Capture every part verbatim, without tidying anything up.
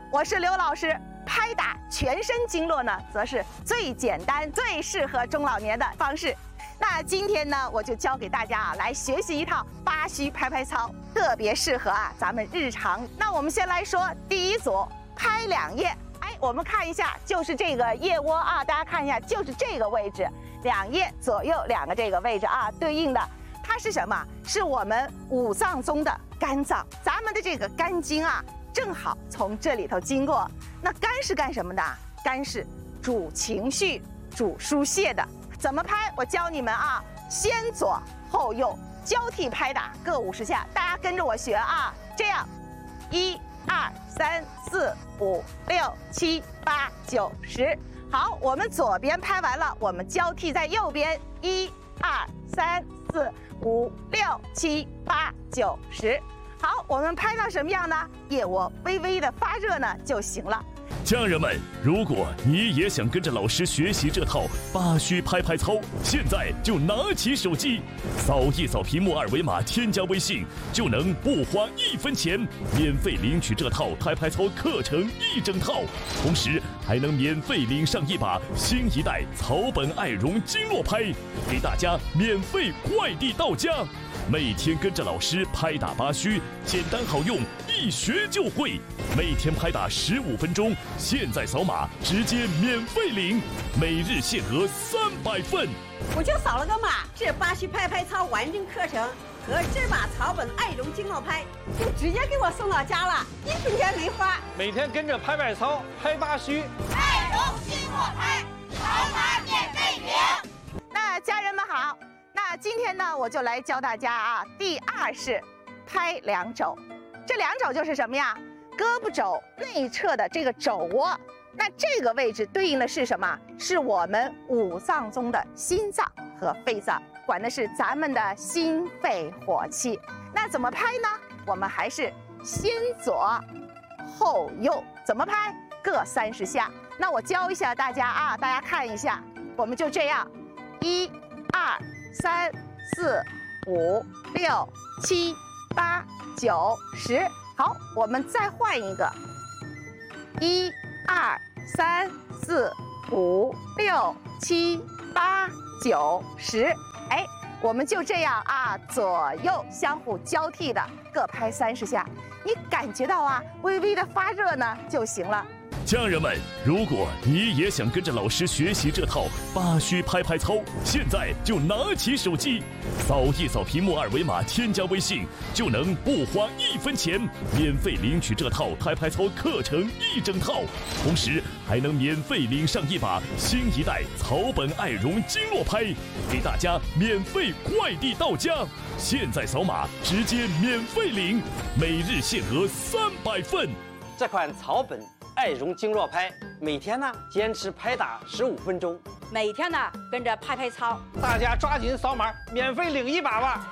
我是刘老师。拍打全身经络呢，则是最简单、最适合中老年的方式。那今天呢，我就教给大家啊，来学习一套八虚拍拍操，特别适合啊咱们日常。那我们先来说第一组，拍两腋。哎，我们看一下，就是这个腋窝啊，大家看一下，就是这个位置，两腋左右两个这个位置啊，对应的它是什么？是我们五脏中的肝脏，咱们的这个肝经啊，正好从这里头经过。那肝是干什么的？肝是主情绪、主疏泄的。怎么拍？我教你们啊，先左后右交替拍打各五十下，大家跟着我学啊。这样，一、二、三、四、五、六、七、八、九、十。好，我们左边拍完了，我们交替在右边，一、二、三、四、五、六、七、八、九、十。好，我们拍到什么样呢？腋窝微微的发热呢就行了。 家人们，如果你也想跟着老师学习这套八虚拍拍操，现在就拿起手机，扫一扫屏幕二维码，添加微信，就能不花一分钱免费领取这套拍拍操课程一整套，同时还能免费领上一把新一代草本爱绒经络拍，给大家免费快递到家。每天跟着老师拍打八虚，简单好用，一学就会。每天拍打十五分钟，现在扫码直接免费领，每日限额三百份。 我就扫了个码，这八虚拍拍操完整课程和这把草本爱绒经络拍就直接给我送到家了，一分钱没花。 每天跟着拍拍操，拍八虚， 爱绒经络拍，扫码免费领。 那家人们好。那今天呢，我就来教大家啊，第二式拍两肘。这两肘就是什么呀？胳膊肘内侧的这个肘窝，那这个位置对应的是什么？是我们五脏中的心脏和肺脏，管的是咱们的心肺火气。那怎么拍呢？我们还是先左后右，怎么拍？各三十下。那我教一下大家啊，大家看一下，我们就这样，一、二。三、四、五、六、七、八、九、十。好，我们再换一个，一、二、三、四、五、六、七、八、九、十。哎，我们就这样啊，左右相互交替的各拍三十下。你感觉到啊，微微的发热呢就行了。 家人们，如果你也想跟着老师学习这套八虚拍拍操，现在就拿起手机，扫一扫屏幕二维码，添加微信，就能不花一分钱免费领取这套拍拍操课程一整套，同时还能免费领上一把新一代草本爱绒经络拍，给大家免费快递到家。现在扫码直接免费领，每日限额三百份。 这款草本爱绒经络拍，每天呢坚持拍打十五分钟， 每天呢跟着拍拍操， 大家抓紧扫码，免费领一把吧。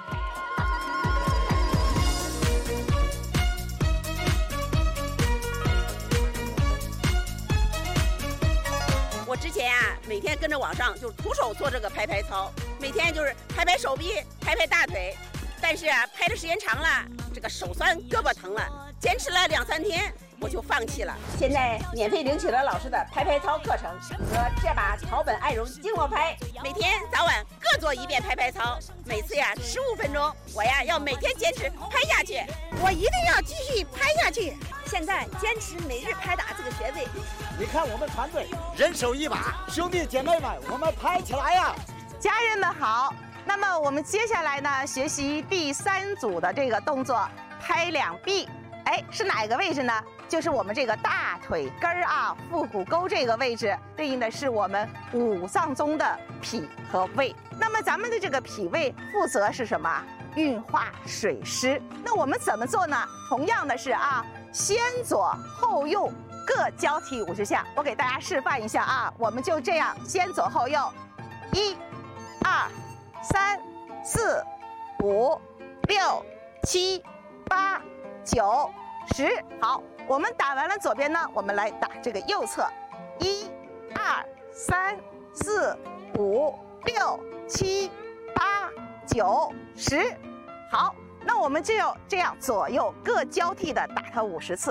我之前啊，每天跟着网上就徒手做这个拍拍操，每天就是拍拍手臂，拍拍大腿，但是啊，拍的时间长了，这个手酸，胳膊疼了，坚持了两三天。我就放弃了。现在免费领取了老师的拍拍操课程和这把草本爱绒经络拍，每天早晚各做一遍拍拍操，每次呀十五分钟。我呀要每天坚持拍下去，我一定要继续拍下去。现在坚持每日拍打这个穴位。 你看我们团队人手一把，兄弟姐妹们，我们拍起来呀！ 家人们好。那么我们接下来呢，学习第三组的这个动作，拍两臂。哎，是哪个位置呢？就是我们这个大腿根儿啊，腹股沟这个位置，对应的是我们五脏中的脾和胃。那么咱们的这个脾胃负责是什么？运化水湿。那我们怎么做呢？同样的是啊，先左后右各交替五十下。我给大家示范一下啊，我们就这样，先左后右，一、二、三、四、五、六、七、八。九十，好，我们打完了左边呢，我们来打这个右侧，一、二、三、四、五、六、七、八、九、十，好，那我们就这样左右各交替的打它五十次。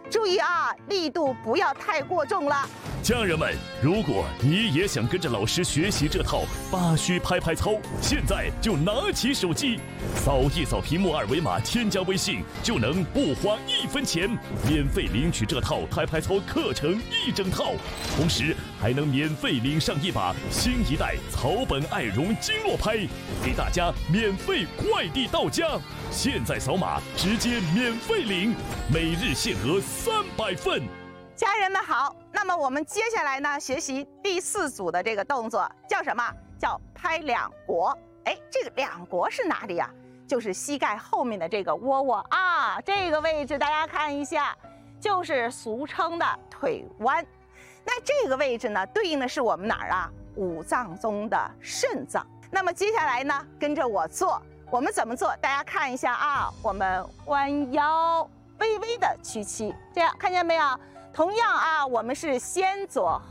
注意啊，力度不要太过重了。 家人们，如果你也想跟着老师学习这套八虚拍拍操，现在就拿起手机，扫一扫屏幕二维码，添加微信，就能不花一分钱，免费领取这套拍拍操课程一整套，同时还能免费领上一把新一代草本爱绒经络拍，给大家免费快递到家。现在扫码直接免费领，每日限额三百份。 家人们好，那么我们接下来呢，学习第四组的这个动作叫什么？叫拍两国。哎，这个两国是哪里呀？就是膝盖后面的这个窝窝啊，这个位置大家看一下，就是俗称的腿弯。那这个位置呢，对应的是我们哪儿啊？五脏中的肾脏。那么接下来呢，跟着我做，我们怎么做？大家看一下啊，我们弯腰，微微的屈膝，这样看见没有？同样啊，我们是先左